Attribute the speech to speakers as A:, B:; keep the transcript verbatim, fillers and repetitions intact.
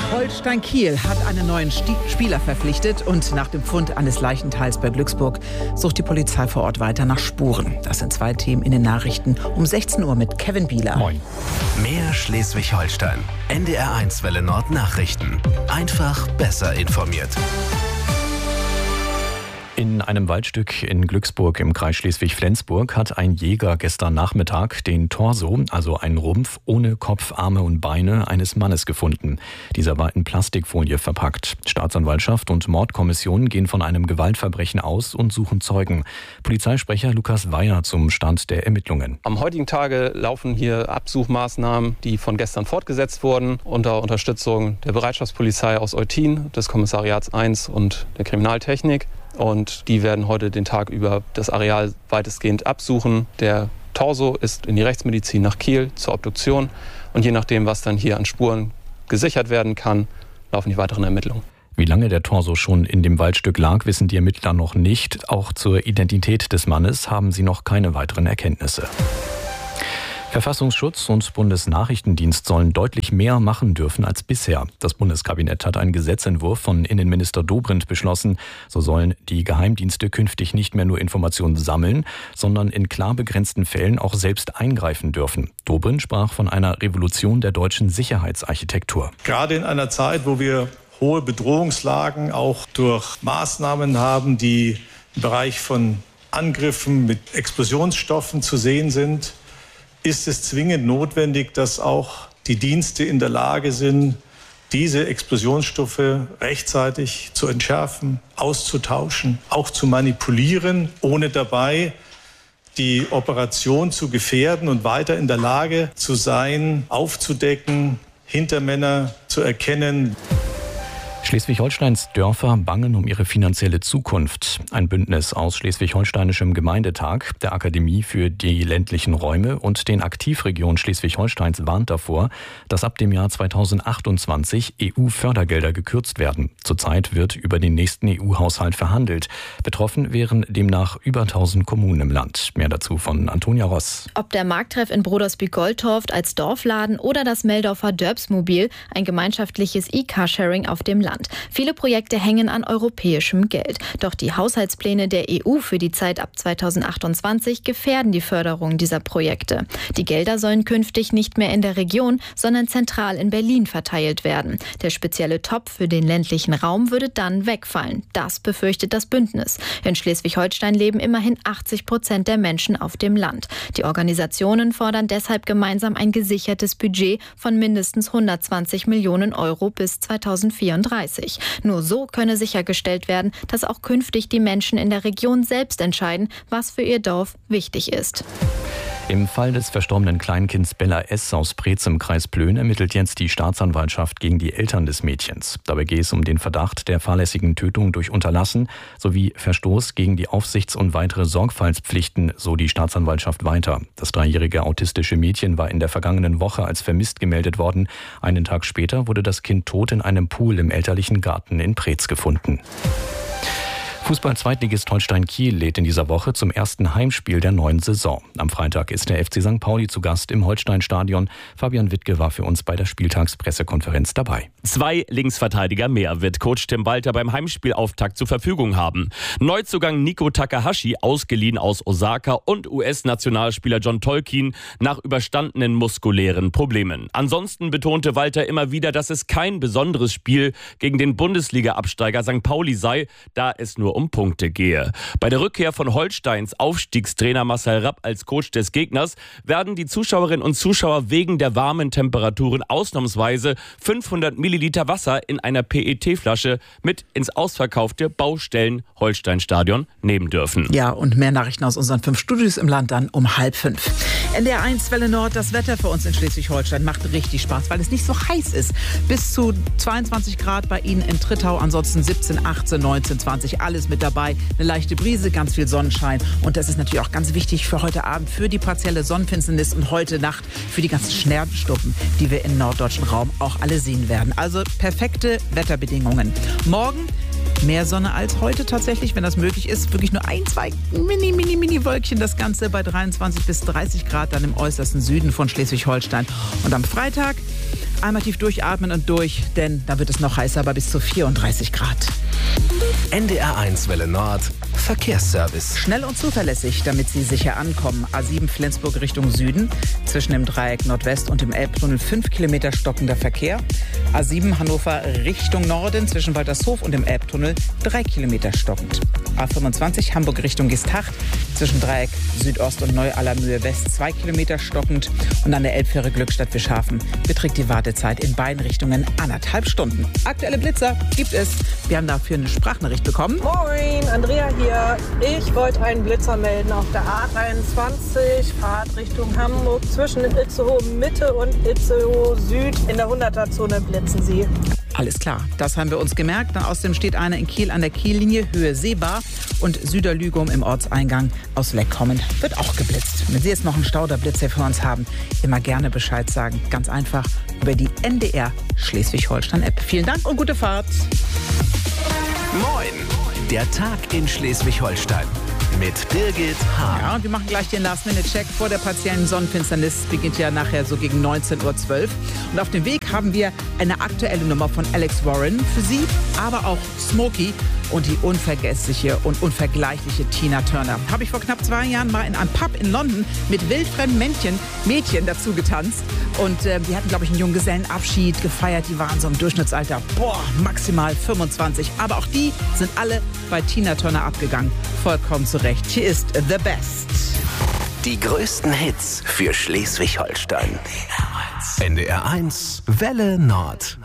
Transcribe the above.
A: Holstein Kiel hat einen neuen Spieler verpflichtet und nach dem Fund eines Leichenteils bei Glücksburg sucht die Polizei vor Ort weiter nach Spuren. Das sind zwei Themen in den Nachrichten um sechzehn Uhr mit Kevin Bieler.
B: Moin.
C: Mehr Schleswig-Holstein. N D R eins Welle Nord Nachrichten. Einfach besser informiert.
B: In einem Waldstück in Glücksburg im Kreis Schleswig-Flensburg hat ein Jäger gestern Nachmittag den Torso, also einen Rumpf ohne Kopf, Arme und Beine eines Mannes gefunden. Dieser war in Plastikfolie verpackt. Staatsanwaltschaft und Mordkommission gehen von einem Gewaltverbrechen aus und suchen Zeugen. Polizeisprecher Lukas Weyer zum Stand der Ermittlungen.
D: Am heutigen Tage laufen hier Absuchmaßnahmen, die von gestern fortgesetzt wurden, unter Unterstützung der Bereitschaftspolizei aus Eutin, des Kommissariats eins und der Kriminaltechnik. Und die werden heute den Tag über das Areal weitestgehend absuchen. Der Torso ist in die Rechtsmedizin nach Kiel zur Obduktion. Und je nachdem, was dann hier an Spuren gesichert werden kann, laufen die weiteren Ermittlungen.
B: Wie lange der Torso schon in dem Waldstück lag, wissen die Ermittler noch nicht. Auch zur Identität des Mannes haben sie noch keine weiteren Erkenntnisse. Verfassungsschutz und Bundesnachrichtendienst sollen deutlich mehr machen dürfen als bisher. Das Bundeskabinett hat einen Gesetzentwurf von Innenminister Dobrindt beschlossen. So sollen die Geheimdienste künftig nicht mehr nur Informationen sammeln, sondern in klar begrenzten Fällen auch selbst eingreifen dürfen. Dobrindt sprach von einer Revolution der deutschen Sicherheitsarchitektur.
E: Gerade in einer Zeit, wo wir hohe Bedrohungslagen auch durch Maßnahmen haben, die im Bereich von Angriffen mit Explosionsstoffen zu sehen sind, ist es zwingend notwendig, dass auch die Dienste in der Lage sind, diese Explosionsstoffe rechtzeitig zu entschärfen, auszutauschen, auch zu manipulieren, ohne dabei die Operation zu gefährden und weiter in der Lage zu sein, aufzudecken, Hintermänner zu erkennen.
B: Schleswig-Holsteins Dörfer bangen um ihre finanzielle Zukunft. Ein Bündnis aus Schleswig-Holsteinischem Gemeindetag, der Akademie für die ländlichen Räume und den Aktivregionen Schleswig-Holsteins warnt davor, dass ab dem Jahr zweitausendachtundzwanzig E U-Fördergelder gekürzt werden. Zurzeit wird über den nächsten E U-Haushalt verhandelt. Betroffen wären demnach über tausend Kommunen im Land. Mehr dazu von Antonia Ross.
F: Ob der Markttreff in Brodersby-Goldtorft als Dorfladen oder das Meldorfer Dörbsmobil, ein gemeinschaftliches E-Carsharing auf dem Land. Viele Projekte hängen an europäischem Geld. Doch die Haushaltspläne der E U für die Zeit ab zweitausendachtundzwanzig gefährden die Förderung dieser Projekte. Die Gelder sollen künftig nicht mehr in der Region, sondern zentral in Berlin verteilt werden. Der spezielle Topf für den ländlichen Raum würde dann wegfallen. Das befürchtet das Bündnis. In Schleswig-Holstein leben immerhin achtzig Prozent der Menschen auf dem Land. Die Organisationen fordern deshalb gemeinsam ein gesichertes Budget von mindestens hundertzwanzig Millionen Euro bis zweitausendvierunddreißig. Nur so könne sichergestellt werden, dass auch künftig die Menschen in der Region selbst entscheiden, was für ihr Dorf wichtig ist.
B: Im Fall des verstorbenen Kleinkinds Bella S. aus Preetz im Kreis Plön ermittelt jetzt die Staatsanwaltschaft gegen die Eltern des Mädchens. Dabei geht es um den Verdacht der fahrlässigen Tötung durch Unterlassen sowie Verstoß gegen die Aufsichts- und weitere Sorgfaltspflichten, so die Staatsanwaltschaft weiter. Das dreijährige autistische Mädchen war in der vergangenen Woche als vermisst gemeldet worden. Einen Tag später wurde das Kind tot in einem Pool im elterlichen Garten in Preetz gefunden. Fußball-Zweitligist Holstein Kiel lädt in dieser Woche zum ersten Heimspiel der neuen Saison. Am Freitag ist der F C Sankt Pauli zu Gast im Holstein-Stadion. Fabian Wittke war für uns bei der Spieltagspressekonferenz dabei.
G: Zwei Linksverteidiger mehr wird Coach Tim Walter beim Heimspielauftakt zur Verfügung haben. Neuzugang Nico Takahashi, ausgeliehen aus Osaka, und U S-Nationalspieler John Tolkien nach überstandenen muskulären Problemen. Ansonsten betonte Walter immer wieder, dass es kein besonderes Spiel gegen den Bundesliga-Absteiger Sankt Pauli sei, da es nur um Punkte gehe. Bei der Rückkehr von Holsteins Aufstiegstrainer Marcel Rapp als Coach des Gegners werden die Zuschauerinnen und Zuschauer wegen der warmen Temperaturen ausnahmsweise fünfhundert Milliliter Wasser in einer P E T-Flasche mit ins ausverkaufte Baustellen-Holstein-Stadion nehmen dürfen.
A: Ja, und mehr Nachrichten aus unseren fünf Studios im Land dann um halb fünf. N D R eins Welle Nord, das Wetter für uns in Schleswig-Holstein macht richtig Spaß, weil es nicht so heiß ist. Bis zu zweiundzwanzig Grad bei Ihnen in Trittau, ansonsten siebzehn, achtzehn, neunzehn, zwanzig, alles mit dabei. Eine leichte Brise, ganz viel Sonnenschein. Und das ist natürlich auch ganz wichtig für heute Abend, für die partielle Sonnenfinsternis und heute Nacht für die ganzen Sternschnuppen, die wir im norddeutschen Raum auch alle sehen werden. Also perfekte Wetterbedingungen. Morgen Mehr Sonne als heute tatsächlich, wenn das möglich ist. Wirklich nur ein, zwei mini, mini, mini Wölkchen. Das Ganze bei dreiundzwanzig bis dreißig Grad dann im äußersten Süden von Schleswig-Holstein. Und am Freitag einmal tief durchatmen und durch, denn da wird es noch heißer, bei bis zu vierunddreißig Grad.
C: N D R eins Welle Nord Verkehrsservice.
A: Schnell und zuverlässig, damit Sie sicher ankommen. A sieben Flensburg Richtung Süden. Zwischen dem Dreieck Nordwest und dem Elbtunnel fünf Kilometer stockender Verkehr. A sieben Hannover Richtung Norden. Zwischen Waltershof und dem Elbtunnel drei Kilometer stockend. A fünfundzwanzig Hamburg Richtung Geesthacht. Zwischen Dreieck Südost und Neu-Allermühe West zwei Kilometer stockend. Und an der Elbfähre Glückstadt Wischhafen beträgt die Wartezeit in beiden Richtungen anderthalb Stunden. Aktuelle Blitzer gibt es. Wir haben dafür eine Sprachnachricht bekommen.
H: Moin, Andrea hier. Ich wollte einen Blitzer melden auf der A dreiundzwanzig, Fahrt Richtung Hamburg. Zwischen Itzehoe Mitte und Itzehoe Süd in der hunderter-Zone blitzen Sie.
A: Alles klar, das haben wir uns gemerkt. Dann außerdem steht einer in Kiel an der Kiellinie, Höhe Seebar und Süderlügum im Ortseingang aus Leck kommend wird auch geblitzt. Wenn Sie jetzt noch einen Stau oder Blitzer für uns haben, immer gerne Bescheid sagen. Ganz einfach über die N D R Schleswig-Holstein-App. Vielen Dank und gute Fahrt.
C: Moin, der Tag in Schleswig-Holstein mit Birgit Hahn.
A: Ja, und wir machen gleich den Last-Minute-Check vor der partiellen Sonnenfinsternis. Beginnt ja nachher so gegen neunzehn Uhr zwölf. Und auf dem Weg haben wir eine aktuelle Nummer von Alex Warren für Sie, aber auch Smokey und die unvergessliche und unvergleichliche Tina Turner. Habe ich vor knapp zwei Jahren mal in einem Pub in London mit wildfremden Männchen, Mädchen dazu getanzt. Und äh, die hatten, glaube ich, einen Junggesellenabschied gefeiert. Die waren so im Durchschnittsalter, boah, maximal fünfundzwanzig. Aber auch die sind alle bei Tina Turner abgegangen. Vollkommen zu Recht. Hier ist The Best.
C: Die größten Hits für Schleswig-Holstein. N D R eins Welle Nord.